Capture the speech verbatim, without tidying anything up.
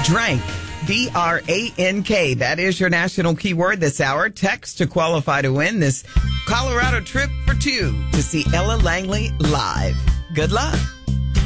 Drank. D R A N K. That is your national keyword this hour. Text to qualify to win this Colorado trip for two to see Ella Langley live. Good luck.